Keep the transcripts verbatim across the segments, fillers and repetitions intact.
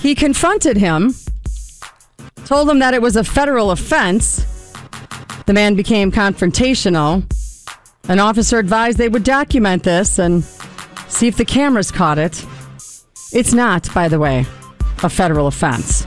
He confronted him, told him that it was a federal offense. The man became confrontational. An officer advised they would document this and see if the cameras caught it. It's not, by the way, a federal offense.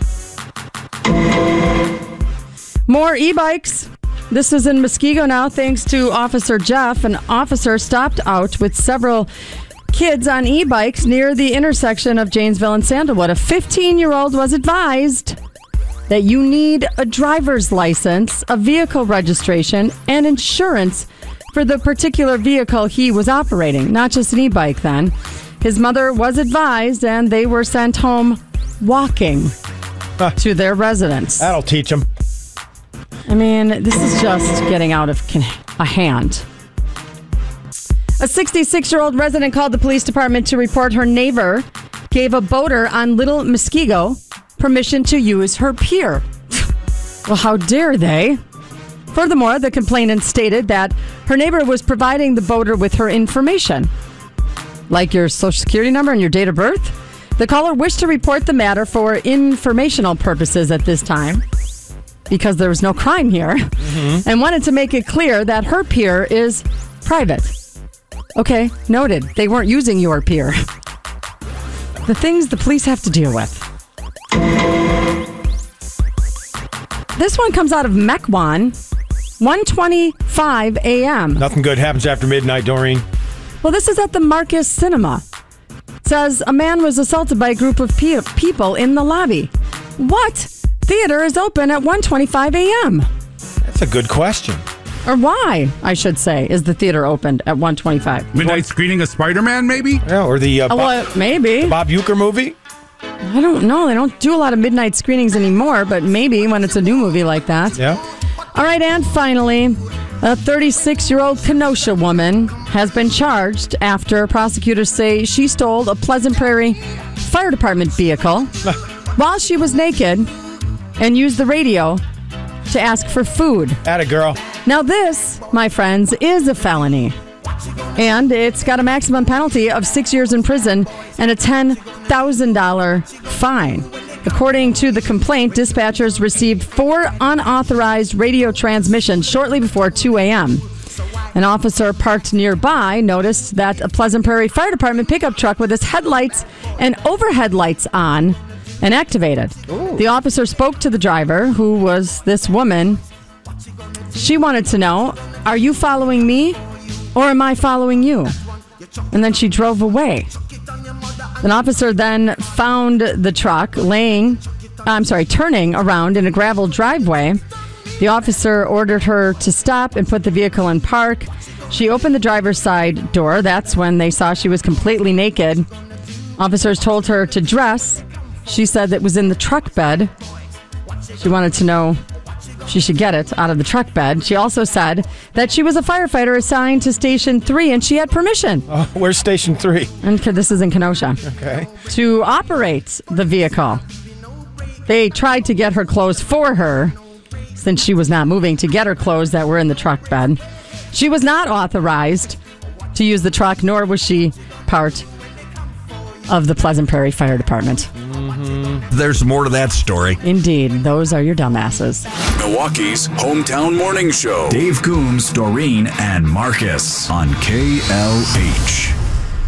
More e-bikes. This is in Muskego now, thanks to Officer Jeff. An officer stopped out with several kids on e-bikes near the intersection of Janesville and Sandalwood. A fifteen-year-old was advised that you need a driver's license, a vehicle registration, and insurance for the particular vehicle he was operating, not just an e-bike then. His mother was advised, and they were sent home walking huh. to their residence. That'll teach them. I mean, this is just getting out of a hand. A sixty-six-year-old resident called the police department to report her neighbor gave a boater on Little Muskego permission to use her pier. Well, how dare they? Furthermore, the complainant stated that her neighbor was providing the boater with her information, like your social security number and your date of birth. The caller wished to report the matter for informational purposes at this time, because there was no crime here, mm-hmm. and wanted to make it clear that her pier is private. Okay, noted. They weren't using your pier. The things the police have to deal with. This one comes out of Mequon, one twenty-five a.m. Nothing good happens after midnight, Doreen. Well, this is at the Marcus Cinema. It says a man was assaulted by a group of pe- people in the lobby. What theater is open at one twenty-five a.m.? That's a good question. Or why, I should say, is the theater opened at one twenty-five? Midnight what? Screening of Spider-Man, maybe? Yeah, or the, uh, Bob, well, maybe. the Bob Uecker movie? I don't know. They don't do a lot of midnight screenings anymore, but maybe when it's a new movie like that. Yeah. All right, and finally, a thirty-six-year-old Kenosha woman has been charged after prosecutors say she stole a Pleasant Prairie Fire Department vehicle while she was naked and used the radio to ask for food. Atta girl. Now this, my friends, is a felony. And it's got a maximum penalty of six years in prison and a ten thousand dollars fine. According to the complaint, dispatchers received four unauthorized radio transmissions shortly before two a.m. An officer parked nearby noticed that a Pleasant Prairie Fire Department pickup truck with its headlights and overhead lights on and activated. Ooh. The officer spoke to the driver, who was this woman. She wanted to know, are you following me or am I following you? And then she drove away. An officer then found the truck laying, I'm sorry, turning around in a gravel driveway. The officer ordered her to stop and put the vehicle in park. She opened the driver's side door. That's when they saw she was completely naked. Officers told her to dress. She said that it was in the truck bed. She wanted to know she should get it out of the truck bed. She also said that she was a firefighter assigned to Station three and she had permission. Oh, where's Station three? And this is in Kenosha. Okay. To operate the vehicle. They tried to get her clothes for her since she was not moving, to get her clothes that were in the truck bed. She was not authorized to use the truck, nor was she part of the Pleasant Prairie Fire Department. Mm-hmm. There's more to that story. Indeed. Those are your dumbasses. Milwaukee's hometown morning show. Dave Coombs, Doreen, and Marcus on K L H.